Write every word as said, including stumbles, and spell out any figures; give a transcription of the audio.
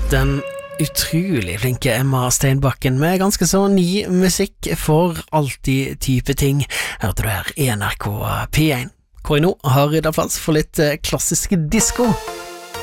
Den utrolig flinke Emma Steinbakken med ganske så ny musikk for alltid type ting. Hørte du her i N R K P en. Hvor jeg nå har ryddet plass for litt klassisk disco.